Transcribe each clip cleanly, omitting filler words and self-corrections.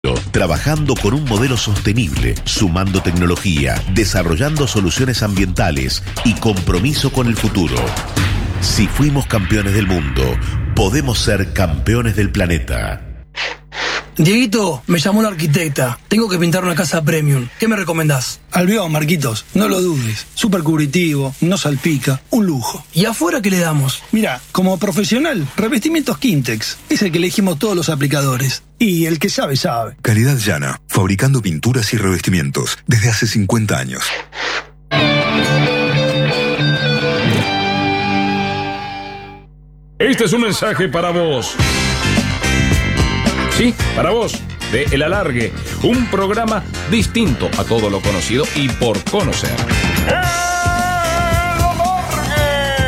Trabajando con un modelo sostenible, sumando tecnología, desarrollando soluciones ambientales y compromiso con el futuro. Si fuimos campeones del mundo, podemos ser campeones del planeta. Dieguito, me llamó la arquitecta. Tengo que pintar una casa premium. ¿Qué me recomendás? Albión, Marquitos, no lo dudes. Súper cubritivo, no salpica, un lujo. ¿Y afuera qué le damos? Mira, como profesional, revestimientos Quintex. Es el que elegimos todos los aplicadores. Y el que sabe, sabe. Calidad Llana, fabricando pinturas y revestimientos desde hace 50 años. Este es un mensaje para vos. Sí, para vos, de El Alargue, un programa distinto a todo lo conocido y por conocer. ¡El Alargue!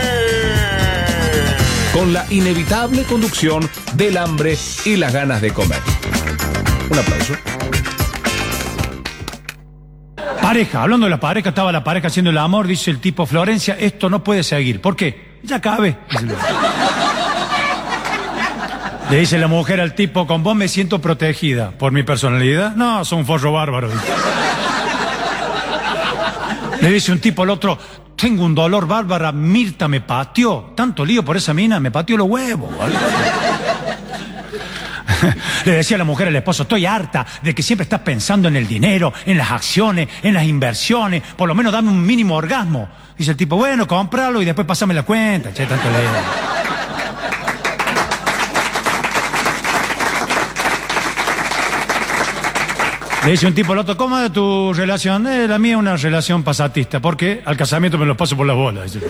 Con la inevitable conducción del hambre y las ganas de comer. Un aplauso. Pareja, hablando de la pareja, estaba la pareja haciendo el amor, dice el tipo: Florencia, esto no puede seguir. ¿Por qué? Ya cabe. Le dice la mujer al tipo: con vos me siento protegida. ¿Por mi personalidad? No, son un forro bárbaro. Le dice un tipo al otro: tengo un dolor bárbaro, Mirta me pateó. Tanto lío por esa mina, me pateó los huevos. ¿Vale? Le decía la mujer al esposo: estoy harta de que siempre estás pensando en el dinero, en las acciones, en las inversiones. Por lo menos dame un mínimo orgasmo. Dice el tipo: bueno, cómpralo y después pásame la cuenta. Che, tanto lío. Le dice un tipo al otro: ¿cómo es tu relación? La mía es una relación pasatista, porque al casamiento me lo paso por las bolas. Dice.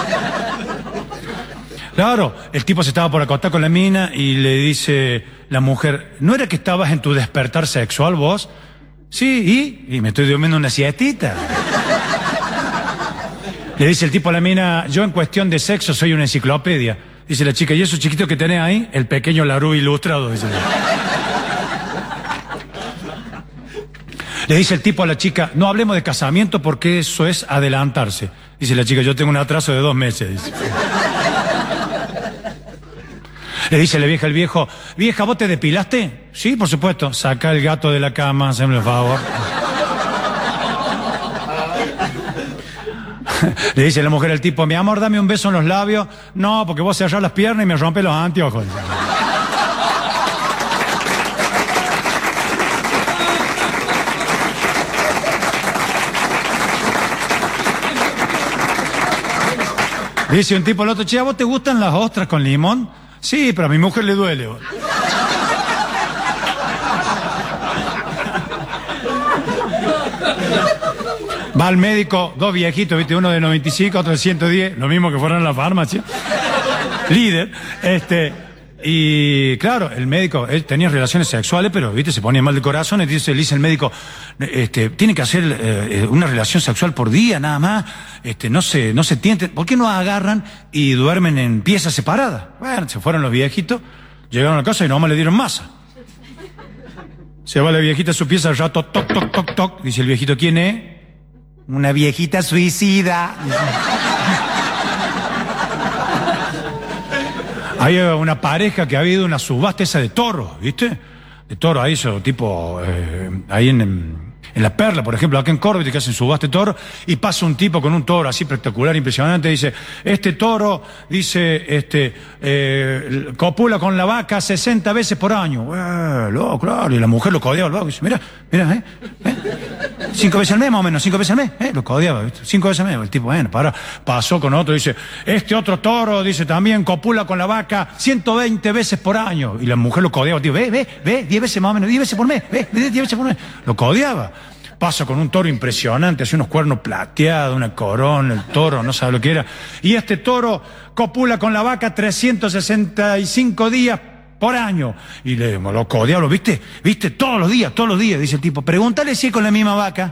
Claro, el tipo se estaba por acostar con la mina y le dice la mujer: ¿no era que estabas en tu despertar sexual vos? Sí, y me estoy durmiendo una siestita. Le dice el tipo a la mina: yo en cuestión de sexo soy una enciclopedia. Dice la chica: ¿y eso chiquito que tenés ahí? El pequeño Larú ilustrado, dice. Le dice el tipo a la chica: no hablemos de casamiento porque eso es adelantarse. Dice la chica: yo tengo un atraso de 2 meses. Dice. Le dice la vieja al viejo: vieja, ¿vos te depilaste? Sí, por supuesto. Saca el gato de la cama, haceme el favor. Le dice la mujer al tipo: mi amor, dame un beso en los labios. No, porque vos cerrás las piernas y me rompes los anteojos. Dice un tipo al otro: che, ¿a vos te gustan las ostras con limón? Sí, pero a mi mujer le duele. Va al médico, 2 viejitos, ¿viste? Uno de 95, otro de 110, lo mismo que fueron a la farmacia. Líder, y claro, el médico, él tenía relaciones sexuales, pero, ¿viste? Se ponía mal del corazón, y le dice el médico: tiene que hacer una relación sexual por día, nada más, no se tienten, ¿por qué no agarran y duermen en piezas separadas? Bueno, se fueron los viejitos, llegaron a casa y nomás le dieron masa. Se va la viejita a su pieza, al rato, toc, toc, toc, toc, dice el viejito: ¿quién es? Una viejita suicida. Hay una pareja que ha habido una subasta esa de toros, ¿viste? De toros, ahí eso, tipo, ahí en La Perla, por ejemplo, acá en Córdoba, que hacen subasta de toro, y pasa un tipo con un toro así espectacular, impresionante, dice: este toro, dice, copula con la vaca 60 veces por año. Claro, y la mujer lo codeaba al vago, dice: mira, 5 veces al mes más o menos, 5 veces al mes, lo codeaba, ¿viste? 5 veces al mes. El tipo, bueno, pasó con otro, dice: este otro toro, dice, también copula con la vaca 120 veces por año. Y la mujer lo codeaba, tío, ve, 10 veces más o menos, 10 veces por mes, 10 veces por mes. Lo codeaba. Pasa con un toro impresionante, hace unos cuernos plateados, una corona, el toro, no sabe lo que era. Y este toro copula con la vaca 365 días por año. Y lo codeaba, ¿viste? Todos los días, dice el tipo. Pregúntale si es con la misma vaca.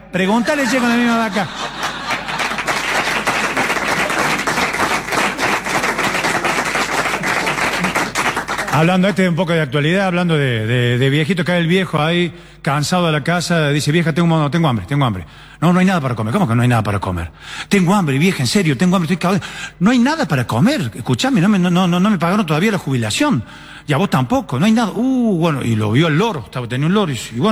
Hablando un poco de actualidad, hablando de viejito, cae el viejo ahí, cansado de la casa, dice, vieja, tengo hambre. No hay nada para comer. ¿Cómo que no hay nada para comer? Tengo hambre, vieja, en serio, tengo hambre, estoy cagado. No hay nada para comer. Escuchame, no me pagaron todavía la jubilación. Y a vos tampoco, no hay nada. Bueno, y lo vio el loro, tenía un loro, y bueno,